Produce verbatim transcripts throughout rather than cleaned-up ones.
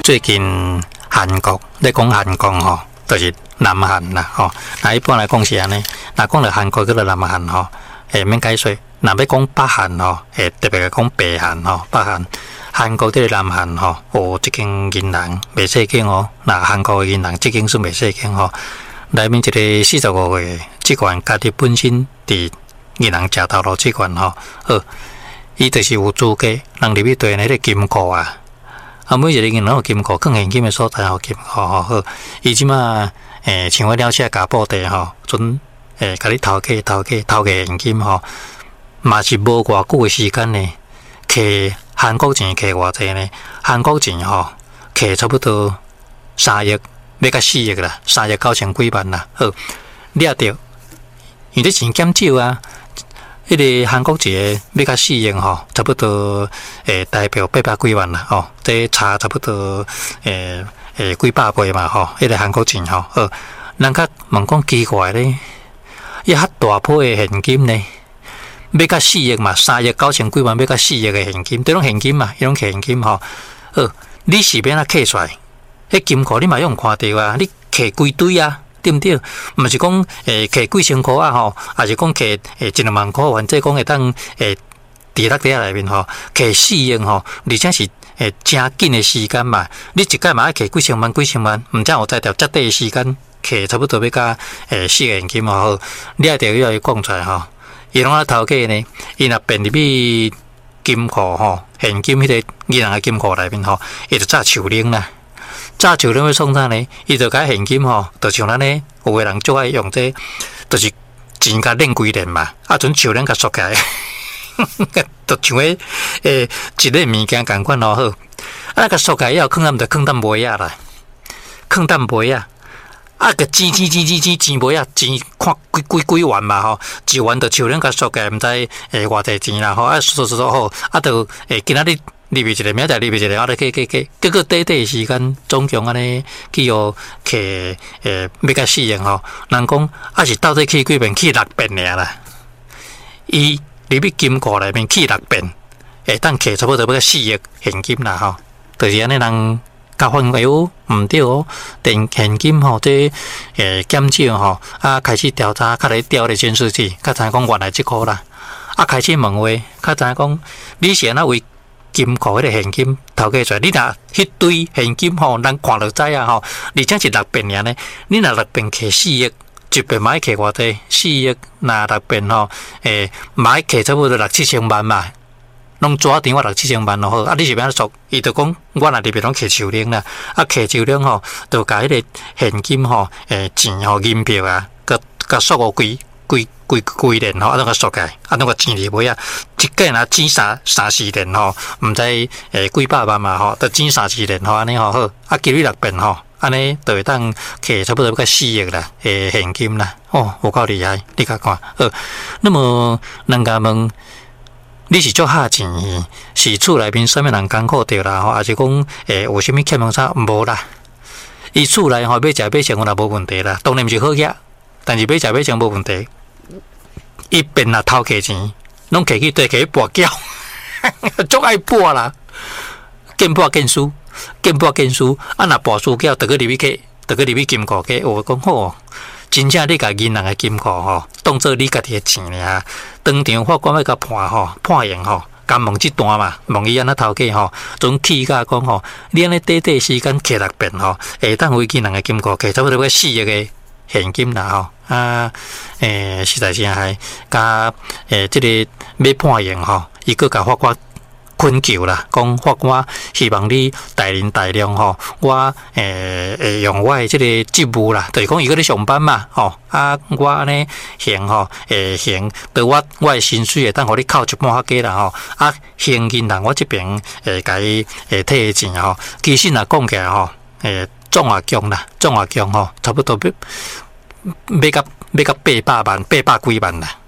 最近韩国咧讲韩国吼，就是南韩啦吼。那一般来讲是安尼，那讲到韩国，叫做南韩吼，诶免解说。那要讲北韩吼，诶特别讲北韩吼，北韩。韩国这个南韩吼，哦，这间银行未设计哦。那韩国的银行这间是未设计吼。内面一个四十五岁职员，家己本身伫银行食头路职员吼，好，伊就是有资格人入去对那个金库啊。啊，每一个银行有金库，放现金的所在吼金库吼好。伊即马诶，像我了解家布袋吼，准诶，甲你头家头家头家现金吼，嘛是无偌久的时间呢，摕。韩国钱摕偌济呢？韩国钱吼，摕差不多三亿，要到四亿啦，三亿九千几万啦。好，掠着，因为钱减少啊。迄个韩国钱要到四亿吼，差不多诶代表八百几万啦。吼，这差差不多诶诶几百倍嘛。吼，迄个韩国钱吼，好，人家问讲奇怪咧，伊遐大批的现金呢？要到四亿嘛，三亿九千几万，要到四亿的现金，这种现金嘛，迄种现金吼，呃，你是要哪摕出来？迄金库你嘛用看到啊，你摕几堆啊，对毋对？毋是讲诶摕几千箍啊吼，还是讲摕诶一两万箍，反正讲会当诶伫落底内面吼，摕四亿吼，而且是诶真紧的时间嘛，你一届嘛爱摕几千万几千万，毋知有在条遮短的时间摕差不多要到诶四个现金吼，你爱着要伊讲出来吼。伊拢啊头家呢，伊若变入去金库吼，现金迄个银行的金库内面吼，伊就炸手链啦，炸手链要创啥呢？伊就甲现金吼，就像咱呢，有个人最爱用这，就是钱甲链规链嘛，啊，阵手链甲缩起来，就像个诶一个物件共款咯好，啊，甲缩起来以后，放咱就放咱卖啊啦，放咱卖啊。啊，个钱钱钱钱钱钱袂啊，钱看几几几万嘛吼，一万就手链甲缩起来，毋知诶偌济钱啦吼，啊，缩缩缩好，啊，就诶今仔日入去一个，明仔日入去一个，啊，就去去去，结果短短时间总共安尼去互摕诶要甲四亿吼，人讲啊是到底去几遍？去六遍尔啦，伊入去金库内面去六遍，会当摕差不多要四亿现金啦吼，就是安尼人。甲发现哟，毋对哦，电现金吼，这诶减少吼，啊开始调查，较来调咧监视器，较知影讲原来即个啦，啊开始问话，较知影讲你是安怎为金库迄个现金偷计出来？你若迄堆现金吼，咱看就知啊吼，而且是六遍尔呢，你若六遍摕四亿，一遍嘛爱摕偌济？四亿若六遍吼，诶嘛爱摕差不多六七千万嘛。拢抓电话六七千万咯好，啊！你是要安怎做？伊就讲我若入边拢摕手链啦，啊摕手链吼，就甲迄个现金吼，诶钱吼银票啊，甲甲缩个规规规规链吼，啊拢甲缩起来，啊拢甲钱入尾啊，一个若钱三三四链吼，毋知诶几百万嘛吼，就钱三四链吼安尼吼好，啊几日六遍吼，安尼就会当摕差不多要四亿啦，诶现金啦，哦有够厉害，你甲看，呃，那么人家问。你是做下钱，是厝内面啥物人艰苦着啦吼，还是讲诶有啥物欠用啥无啦？伊厝内吼买食买穿，我也无问题啦，当然毋是好嘢，但是买食买穿无问题。伊变啦偷摕钱，拢摕去地去跋筊，足爱跋啦，见跋见输，见跋见输，啊若跋输筊，得个入去去，得个入去金库去，我讲好。真正你甲银行的金库吼，当做你家己的钱尔，当场法官要甲判吼，判刑吼，甲问即段嘛，问伊安怎头家吼，总气甲讲吼，你安尼短短时间摕六遍吼，会当为银行的金库摕差不多要四亿的现金啦吼，啊，诶、欸，实在是还甲诶，即、欸这个要判刑吼，伊佫甲法官。困求啦，讲法官希望你大人大量吼，我诶诶用我诶即个职务啦，就是讲伊个咧上班嘛，吼啊我安尼行吼，诶行，对我我诶薪水会当互你扣一半较加啦吼，啊行银行我即边诶甲伊诶摕钱吼，其实若讲起来吼，诶总额强啦，总额强吼，差不多要要甲要甲八百万八百几万啦。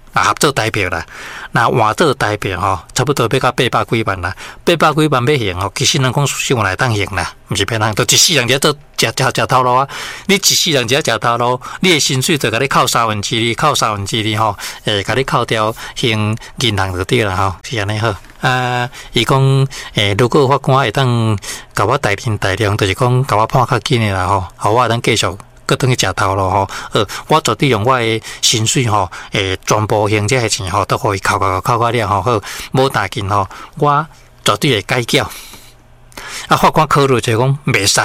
啊合作台票啦，那换做台票吼，差不多要到八百几万啦，八百几万要行吼，其实人讲想来当行啦，毋是骗人，都一世人只做食食食头路啊！你一世人只食头路，你的薪水就甲你扣三分之二，扣三分之二吼，诶，甲你扣掉行银行就对啦吼，是安尼好。啊，伊讲诶，如果法官会当甲我代天代量，就是讲甲我判较紧诶啦吼，互我当继续。搁等去食头路吼，呃，我绝对用我诶薪水吼，诶，全部用这些钱吼，都可以扣扣扣扣了吼，好，无大紧吼，我绝对会改缴。啊，法官考虑就讲袂使，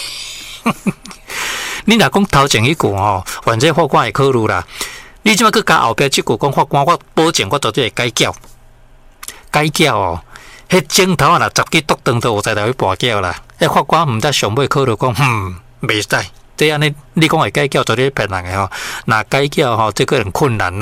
你若讲头前一句吼，反正法官会考虑啦。你即摆搁加后壁即句讲法官，我保证我绝对会改缴，改缴哦。迄镜头啊，若十几剁断都有才来去跋缴啦。迄法官毋知上尾考虑讲，嗯，袂使。这样你你讲会改缴，绝对骗人的吼。那改缴吼，这个很困难啦。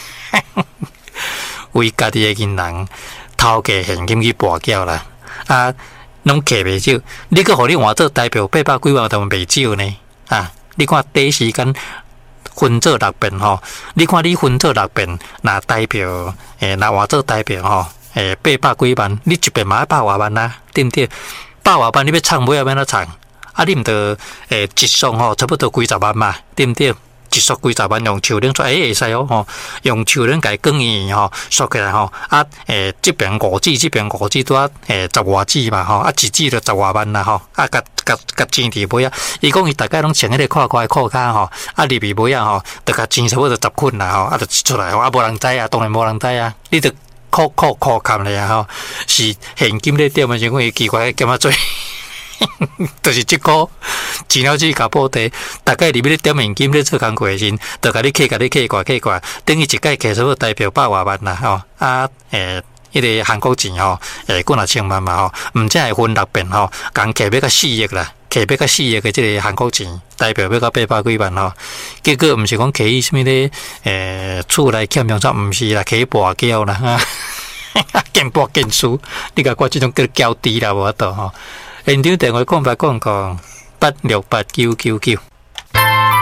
为家己的银行偷个现金去跋缴啦，啊，拢摕袂少。你搁互你换做代表八百几万，都袂少呢。啊，你看第一时间分做六遍吼，你看你分做六遍，那代表诶，那换做代表吼，诶，八百几万，你一遍嘛要百外万啦，对不对？百外万你要创尾要安怎创？啊，你毋得诶，一双吼，差不多几十万嘛，对毋对？一束几十万用树龄出，诶会使哦吼，用树龄家耕耘吼，缩起来吼，啊诶，这边五支，这边五支拄啊诶十外支嘛吼，啊一支就十外万啦吼，啊甲甲甲钱伫尾啊，伊讲伊大概拢穿迄个看看裤骹吼，啊入去尾啊吼，着甲钱差不多十捆啦吼，啊着出来吼，啊无人知啊，当然无人知啊，你着扣扣扣砍咧吼，是现金咧点诶情况，奇怪咁啊做。就是即个钱了钱甲补地，大概入面咧点现金咧做工课时，就甲你客甲你客挂客挂，等于一届客差不多代表百外万啦吼，啊诶，迄、那个韩国钱吼，诶，几若千万嘛吼，毋只会分六遍吼，共客要到四亿啦，客要到四亿嘅即个韩国钱，代表要到八百几万吼，结果毋是讲客伊什么咧，诶，厝内欠用煞，毋是啦，客跋筊啦，见跋见输，你甲我即种叫交低啦，无法度吼。现场电话讲八讲讲八六八九九九。